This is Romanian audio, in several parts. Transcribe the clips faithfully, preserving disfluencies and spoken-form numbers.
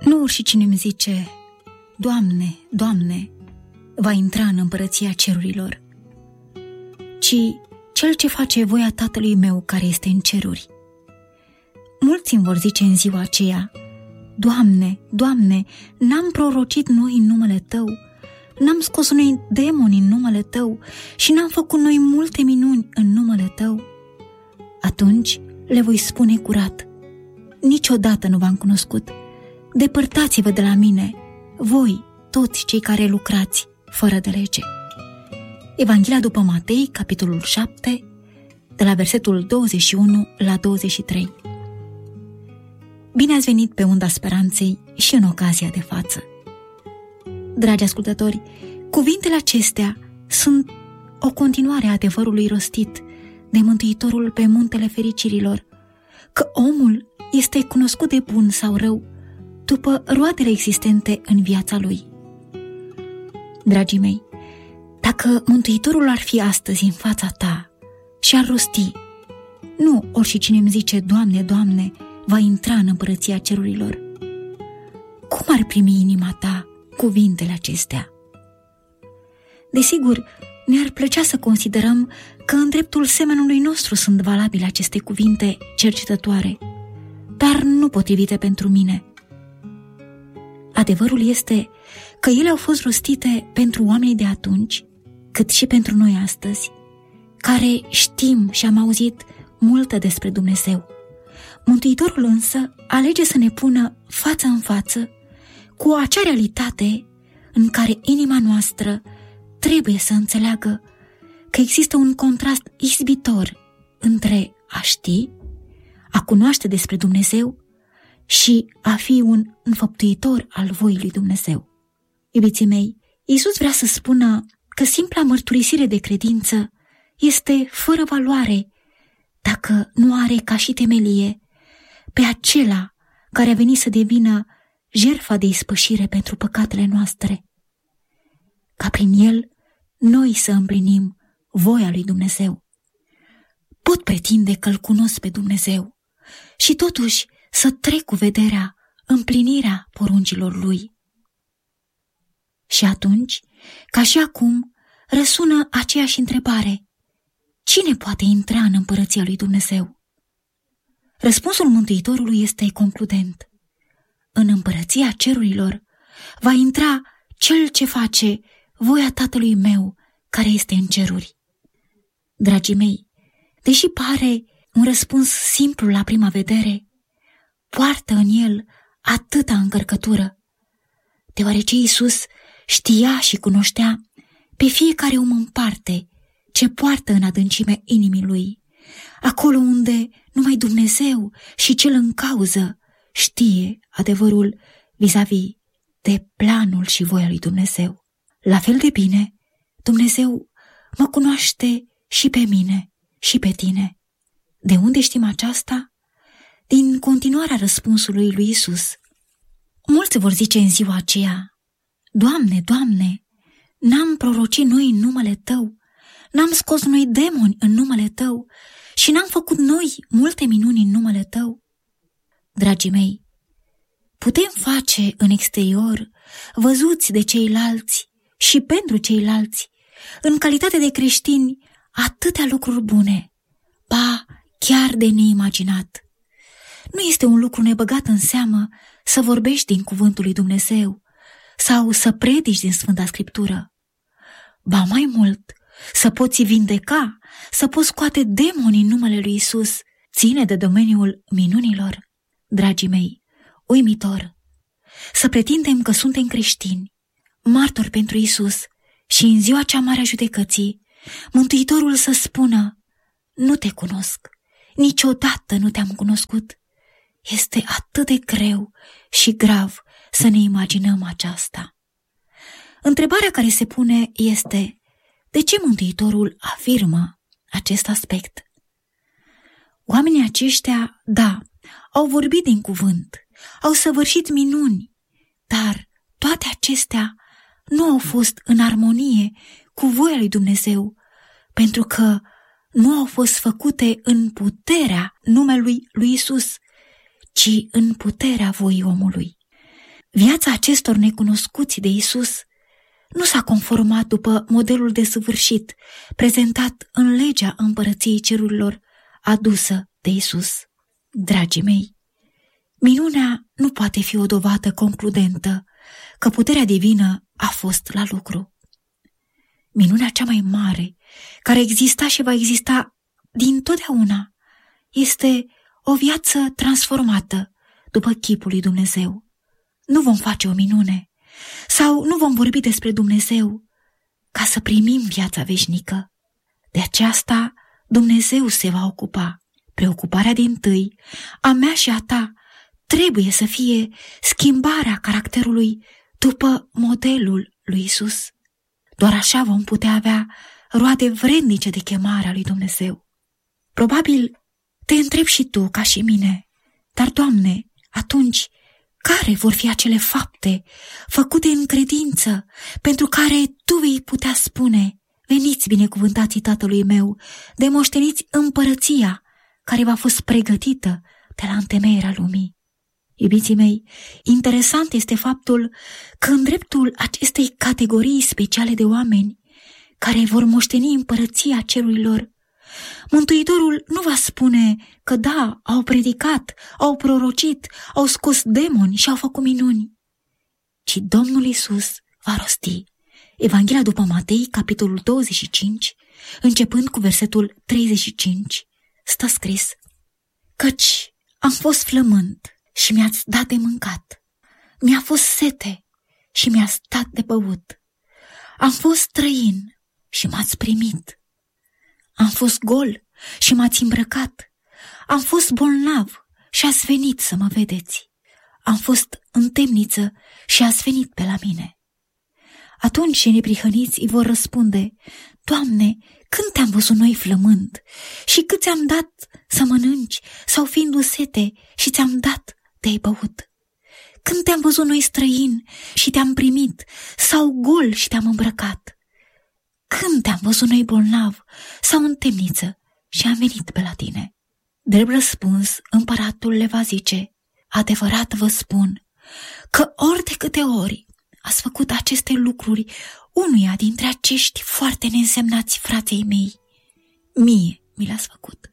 Nu oricine îmi zice, Doamne, Doamne, va intra în împărăția cerurilor, ci cel ce face voia Tatălui meu care este în ceruri. Mulți îmi vor zice în ziua aceea, Doamne, Doamne, n-am prorocit noi în numele Tău, n-am scos noi demoni în numele Tău și n-am făcut noi multe minuni în numele Tău? Atunci le voi spune curat, niciodată nu v-am cunoscut. Depărtați-vă de la mine, voi, toți cei care lucrați fără de lege. Evanghelia după Matei, capitolul șapte, de la versetul douăzeci și unu la douăzeci și trei. Bine ați venit pe unda speranței și în ocazia de față. Dragi ascultători, cuvintele acestea sunt o continuare a adevărului rostit de Mântuitorul pe muntele fericirilor, că omul este cunoscut de bun sau rău după roadele existente în viața lui. Dragii mei, dacă Mântuitorul ar fi astăzi în fața ta și ar rosti, nu oricine îmi zice, Doamne, Doamne, va intra în împărăția cerurilor, cum ar primi inima ta cuvintele acestea? Desigur, ne-ar plăcea să considerăm că în dreptul semenului nostru sunt valabile aceste cuvinte cercetătoare, dar nu potrivite pentru mine. Adevărul este că ele au fost rostite pentru oamenii de atunci, cât și pentru noi astăzi, care știm și am auzit multe despre Dumnezeu. Mântuitorul însă alege să ne pună față în față cu acea realitate în care inima noastră trebuie să înțeleagă că există un contrast izbitor între a ști, a cunoaște despre Dumnezeu și a fi un înfăptuitor al voii lui Dumnezeu. Iubiții mei, Iisus vrea să spună că simpla mărturisire de credință este fără valoare dacă nu are ca și temelie pe acela care a venit să devină jertfa de ispășire pentru păcatele noastre, ca prin el noi să împlinim voia lui Dumnezeu. Pot pretinde că îl cunosc pe Dumnezeu și totuși să trec cu vederea împlinirea poruncilor lui. Și atunci, ca și acum, răsună aceeași întrebare: cine poate intra în împărăția lui Dumnezeu? Răspunsul Mântuitorului este concludent. În împărăția cerurilor va intra cel ce face voia Tatălui meu care este în ceruri. Dragii mei, deși pare un răspuns simplu la prima vedere, poartă în el atâta încărcătură, deoarece Iisus știa și cunoștea pe fiecare om în parte ce poartă în adâncime inimii lui, acolo unde numai Dumnezeu și cel în cauză știe adevărul vis-a-vis de planul și voia lui Dumnezeu. La fel de bine, Dumnezeu mă cunoaște și pe mine și pe tine. De unde știm aceasta? Din continuarea răspunsului lui Iisus. Mulți vor zice în ziua aceea: Doamne, Doamne, n-am prorocit noi în numele Tău, n-am scos noi demoni în numele Tău și n-am făcut noi multe minuni în numele Tău? Dragii mei, putem face în exterior, văzuți de ceilalți și pentru ceilalți, în calitate de creștini, atâtea lucruri bune, ba chiar de neimaginat. Nu este un lucru nebăgat în seamă să vorbești din cuvântul lui Dumnezeu sau să predici din Sfânta Scriptură. Ba mai mult, să poți vindeca, să poți scoate demonii în numele lui Iisus, ține de domeniul minunilor. Dragii mei, uimitor, să pretindem că suntem creștini, martori pentru Iisus și în ziua cea mare a judecății, Mântuitorul să spună: nu te cunosc, niciodată nu te-am cunoscut. Este atât de greu și grav să ne imaginăm aceasta. Întrebarea care se pune este: de ce Mântuitorul afirmă acest aspect? Oamenii aceștia, da, au vorbit din cuvânt, au săvârșit minuni, dar toate acestea nu au fost în armonie cu voia lui Dumnezeu, pentru că nu au fost făcute în puterea numelui lui Iisus, ci în puterea voii omului. Viața acestor necunoscuți de Iisus nu s-a conformat după modelul desăvârșit prezentat în legea împărăției cerurilor adusă de Iisus. Dragii mei, minunea nu poate fi o dovadă concludentă că puterea divină a fost la lucru. Minunea cea mai mare, care exista și va exista dintotdeauna, este o viață transformată după chipul lui Dumnezeu. Nu vom face o minune sau nu vom vorbi despre Dumnezeu ca să primim viața veșnică. De aceasta Dumnezeu se va ocupa. Preocuparea dintâi, a mea și a ta, trebuie să fie schimbarea caracterului după modelul lui Iisus. Doar așa vom putea avea roade vrednice de chemarea lui Dumnezeu. Probabil te întrebi și tu, ca și mine, dar, Doamne, atunci, care vor fi acele fapte făcute în credință pentru care Tu vei putea spune: veniți, binecuvântații Tatălui meu, de moșteniți împărăția care v-a fost pregătită de la întemeierea lumii? Iubiții mei, interesant este faptul că în dreptul acestei categorii speciale de oameni care vor moșteni împărăția cerurilor, Mântuitorul nu va spune că da, au predicat, au prorocit, au scos demoni și au făcut minuni, ci Domnul Iisus va rosti. Evanghelia după Matei, capitolul douăzeci și cinci, începând cu versetul treizeci și cinci, stă scris: căci am fost flămând și mi-ați dat de mâncat, mi-a fost sete și mi-ați dat de băut, am fost străin și m-ați primit, am fost gol și m-ați îmbrăcat, am fost bolnav și ați venit să mă vedeți, am fost în temniță și ați venit pe la mine. Atunci cei neprihăniți îi vor răspunde: Doamne, când te-am văzut noi flămând și cât ți-am dat să mănânci, sau fiindu sete și ți-am dat de-ai băut? Când te-am văzut noi străin și te-am primit, sau gol și te-am îmbrăcat? Când te-am văzut noi bolnav sau în temniță și am venit pe la tine? Drept răspuns, împăratul le va zice: adevărat vă spun că ori de câte ori ați făcut aceste lucruri unuia dintre acești foarte neînsemnați frații mei, mie mi le-ați făcut.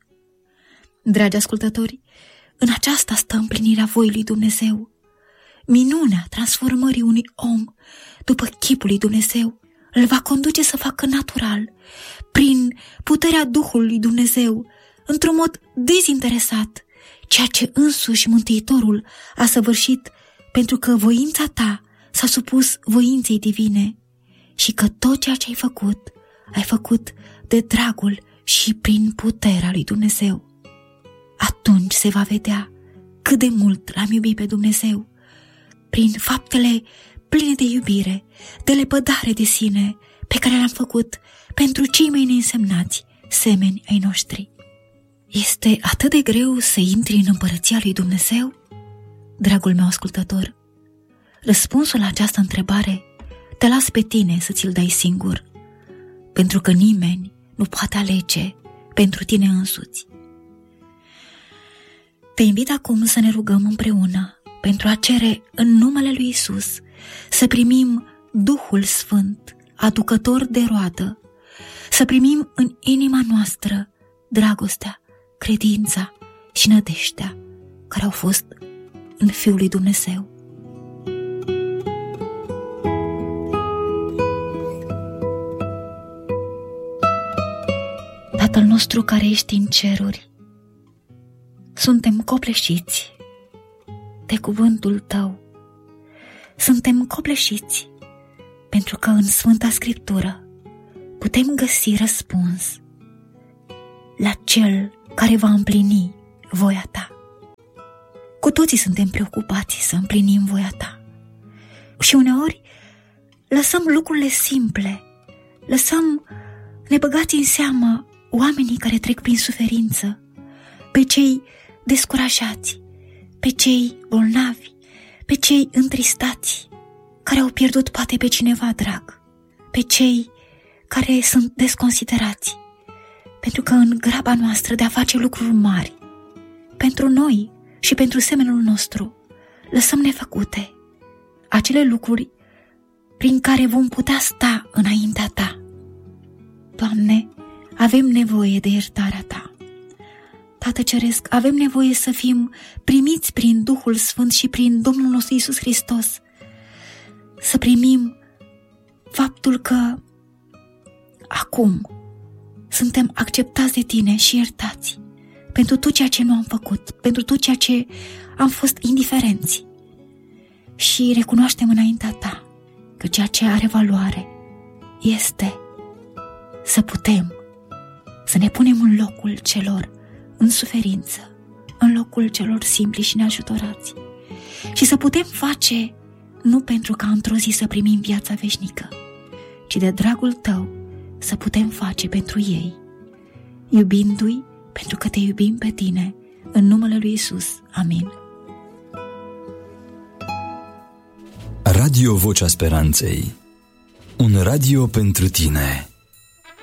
Dragi ascultători, în aceasta stă împlinirea voii lui Dumnezeu. Minunea transformării unui om după chipul lui Dumnezeu îl va conduce să facă natural, prin puterea Duhului lui Dumnezeu, într-un mod dezinteresat, ceea ce însuși Mântuitorul a săvârșit, pentru că voința ta s-a supus voinței divine și că tot ceea ce ai făcut, ai făcut de dragul și prin puterea lui Dumnezeu. Atunci se va vedea cât de mult l-am iubit pe Dumnezeu, prin faptele pline de iubire, de lepădare de sine, pe care le-am făcut pentru cei mai neînsemnați semeni ai noștri. Este atât de greu să intri în împărăția lui Dumnezeu? Dragul meu ascultător, răspunsul la această întrebare te las pe tine să ți-l dai singur, pentru că nimeni nu poate alege pentru tine însuți. Te invit acum să ne rugăm împreună pentru a cere în numele lui Iisus să primim Duhul Sfânt, aducător de roadă, să primim în inima noastră dragostea, credința și nădejdea care au fost în Fiul lui Dumnezeu. Tatăl nostru care ești în ceruri, suntem copleșiți de cuvântul Tău. Suntem copleșiți pentru că în Sfânta Scriptură putem găsi răspuns la Cel care va împlini voia Ta. Cu toții suntem preocupați să împlinim voia Ta. Și uneori lăsăm lucrurile simple, lăsăm nebăgați în seamă oamenii care trec prin suferință, pe cei descurajați, pe cei bolnavi, pe cei întristați, care au pierdut poate pe cineva drag, pe cei care sunt desconsiderați, pentru că în graba noastră de a face lucruri mari, pentru noi și pentru semenul nostru, lăsăm nefăcute acele lucruri prin care vom putea sta înaintea Ta. Doamne, avem nevoie de iertarea Ta. Tată Ceresc, avem nevoie să fim primiți prin Duhul Sfânt și prin Domnul nostru Iisus Hristos, să primim faptul că acum suntem acceptați de Tine și iertați pentru tot ceea ce nu am făcut, pentru tot ceea ce am fost indiferenți. Și recunoaștem înaintea Ta că ceea ce are valoare este să putem să ne punem în locul celor în suferință, în locul celor simpli și neajutorați, și să putem face nu pentru ca într-o zi să primim viața veșnică, ci de dragul Tău să putem face pentru ei, iubindu-i pentru că Te iubim pe Tine, în numele lui Iisus. Amin. Radio Vocea Speranței, un radio pentru tine.